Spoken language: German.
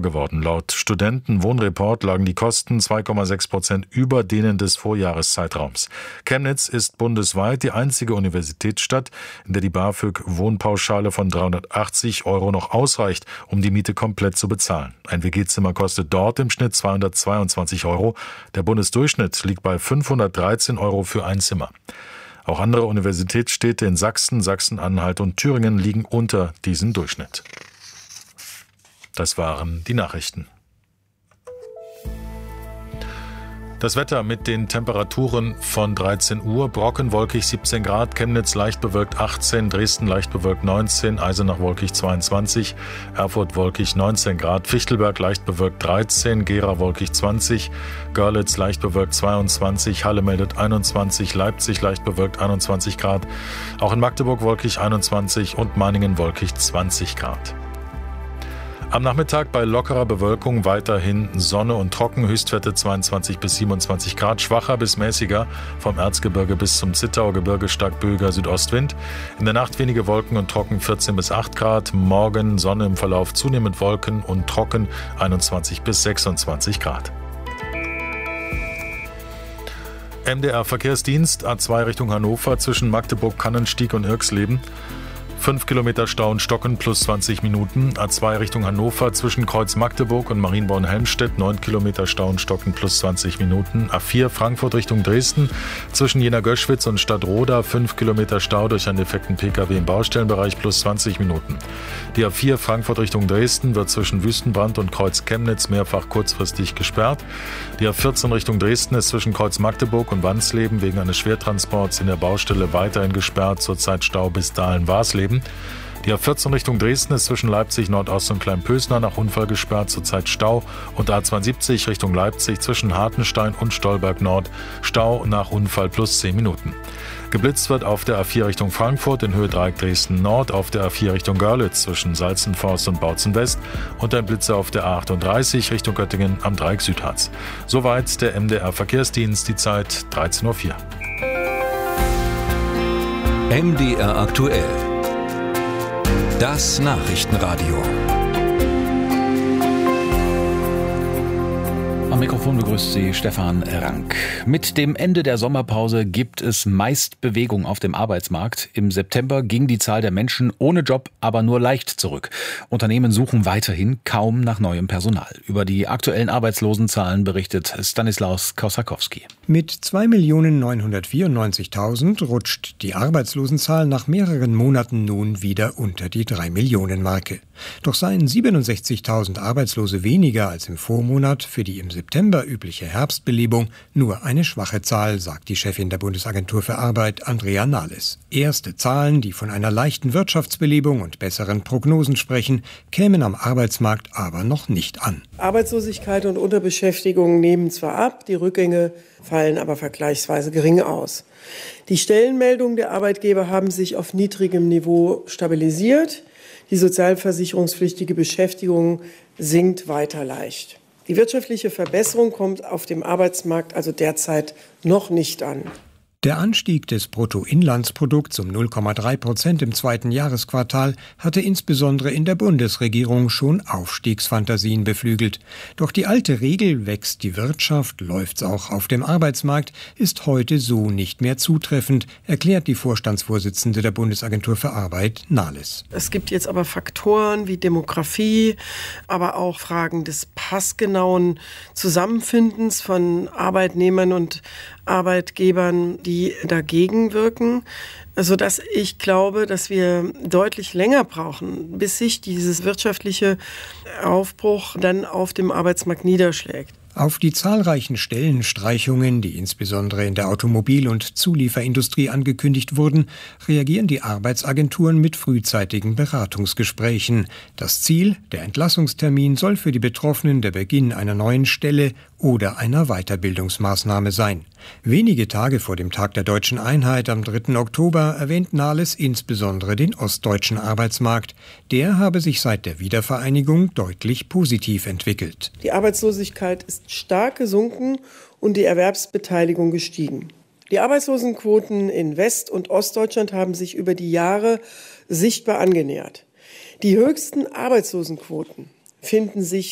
geworden. Laut Studentenwohnreport lagen die Kosten 2,6% über denen des Vorjahreszeitraums. Chemnitz ist bundesweit die einzige Universitätsstadt, in der die BAföG-Wohnpauschale von 380 € noch ausreicht, um die Miete komplett zu bezahlen. Ein WG-Zimmer kostet dort im Schnitt 222 €. Der Bundesdurchschnitt liegt bei 513 € für ein Zimmer. Auch andere Universitätsstädte in Sachsen, Sachsen-Anhalt und Thüringen liegen unter diesem Durchschnitt. Das waren die Nachrichten. Das Wetter mit den Temperaturen von 13 Uhr. Brocken wolkig 17 Grad, Chemnitz leicht bewölkt 18, Dresden leicht bewölkt 19, Eisenach wolkig 22, Erfurt wolkig 19 Grad, Fichtelberg leicht bewölkt 13, Gera wolkig 20, Görlitz leicht bewölkt 22, Halle meldet 21, Leipzig leicht bewölkt 21 Grad, auch in Magdeburg wolkig 21 und Meiningen wolkig 20 Grad. Am Nachmittag bei lockerer Bewölkung weiterhin Sonne und trocken, Höchstwerte 22 bis 27 Grad, schwacher bis mäßiger, vom Erzgebirge bis zum Zittauer Gebirge stark böiger Südostwind. In der Nacht wenige Wolken und trocken 14 bis 8 Grad, morgen Sonne im Verlauf, zunehmend Wolken und trocken 21 bis 26 Grad. MDR Verkehrsdienst, A2 Richtung Hannover zwischen Magdeburg, Kannenstieg und Irxleben. 5 Kilometer Stau in Stocken plus 20 Minuten. A2 Richtung Hannover zwischen Kreuz Magdeburg und Marienborn-Helmstedt. 9 Kilometer Stau in Stocken plus 20 Minuten. A4 Frankfurt Richtung Dresden zwischen Jena-Göschwitz und Stadtroda. 5 Kilometer Stau durch einen defekten Pkw im Baustellenbereich plus 20 Minuten. Die A4 Frankfurt Richtung Dresden wird zwischen Wüstenbrand und Kreuz Chemnitz mehrfach kurzfristig gesperrt. Die A14 Richtung Dresden ist zwischen Kreuz Magdeburg und Wansleben wegen eines Schwertransports in der Baustelle weiterhin gesperrt. Zurzeit Stau bis Dahlen-Warsleben. Die A14 Richtung Dresden ist zwischen Leipzig Nordost und Kleinpösner nach Unfall gesperrt, zurzeit Stau. Und A72 Richtung Leipzig zwischen Hartenstein und Stolberg Nord Stau nach Unfall plus 10 Minuten. Geblitzt wird auf der A4 Richtung Frankfurt in Höhe Dreieck Dresden Nord, auf der A4 Richtung Görlitz zwischen Salzenforst und Bautzen West und ein Blitzer auf der A38 Richtung Göttingen am Dreieck Südharz. Soweit der MDR Verkehrsdienst, die Zeit 13:04 Uhr. MDR aktuell. Das Nachrichtenradio. Am Mikrofon begrüßt Sie Stefan Rank. Mit dem Ende der Sommerpause gibt es meist Bewegung auf dem Arbeitsmarkt. Im September ging die Zahl der Menschen ohne Job aber nur leicht zurück. Unternehmen suchen weiterhin kaum nach neuem Personal. Über die aktuellen Arbeitslosenzahlen berichtet Stanislaus Kossakowski. Mit 2.994.000 rutscht die Arbeitslosenzahl nach mehreren Monaten nun wieder unter die 3-Millionen-Marke. Doch seien 67.000 Arbeitslose weniger als im Vormonat für die im September übliche Herbstbelebung nur eine schwache Zahl, sagt die Chefin der Bundesagentur für Arbeit, Andrea Nahles. Erste Zahlen, die von einer leichten Wirtschaftsbelebung und besseren Prognosen sprechen, kämen am Arbeitsmarkt aber noch nicht an. Arbeitslosigkeit und Unterbeschäftigung nehmen zwar ab, die Rückgänge fallen aber vergleichsweise gering aus. Die Stellenmeldungen der Arbeitgeber haben sich auf niedrigem Niveau stabilisiert. Die sozialversicherungspflichtige Beschäftigung sinkt weiter leicht. Die wirtschaftliche Verbesserung kommt auf dem Arbeitsmarkt also derzeit noch nicht an. Der Anstieg des Bruttoinlandsprodukts um 0,3% im zweiten Jahresquartal hatte insbesondere in der Bundesregierung schon Aufstiegsfantasien beflügelt. Doch die alte Regel, wächst die Wirtschaft, läuft's auch auf dem Arbeitsmarkt, ist heute so nicht mehr zutreffend, erklärt die Vorstandsvorsitzende der Bundesagentur für Arbeit, Nahles. Es gibt jetzt aber Faktoren wie Demografie, aber auch Fragen des passgenauen Zusammenfindens von Arbeitnehmern und Arbeitgebern, die dagegen wirken, sodass ich glaube, dass wir deutlich länger brauchen, bis sich dieses wirtschaftliche Aufbruch dann auf dem Arbeitsmarkt niederschlägt. Auf die zahlreichen Stellenstreichungen, die insbesondere in der Automobil- und Zulieferindustrie angekündigt wurden, reagieren die Arbeitsagenturen mit frühzeitigen Beratungsgesprächen. Das Ziel, der Entlassungstermin, soll für die Betroffenen der Beginn einer neuen Stelle oder einer Weiterbildungsmaßnahme sein. Wenige Tage vor dem Tag der Deutschen Einheit am 3. Oktober erwähnt Nahles insbesondere den ostdeutschen Arbeitsmarkt. Der habe sich seit der Wiedervereinigung deutlich positiv entwickelt. Die Arbeitslosigkeit ist stark gesunken und die Erwerbsbeteiligung gestiegen. Die Arbeitslosenquoten in West- und Ostdeutschland haben sich über die Jahre sichtbar angenähert. Die höchsten Arbeitslosenquoten finden sich